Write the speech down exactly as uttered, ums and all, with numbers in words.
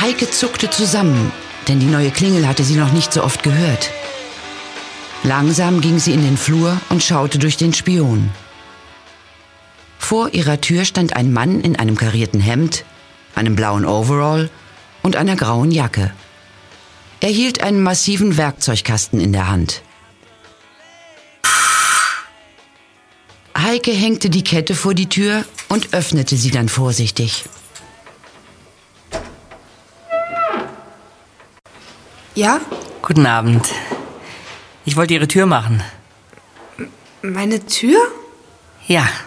Heike zuckte zusammen, denn die neue Klingel hatte sie noch nicht so oft gehört. Langsam ging sie in den Flur und schaute durch den Spion. Vor ihrer Tür stand ein Mann in einem karierten Hemd, einem blauen Overall und einer grauen Jacke. Er hielt einen massiven Werkzeugkasten in der Hand. Heike hängte die Kette vor die Tür und öffnete sie dann vorsichtig. Ja? Guten Abend. Ich wollte Ihre Tür machen. Meine Tür? Ja,